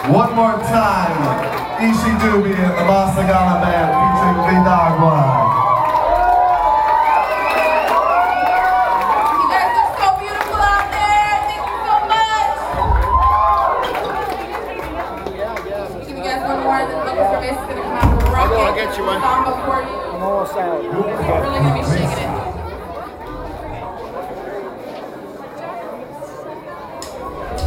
One more time, Ishi Doobie and the Masagana Band featuring Vidagwa.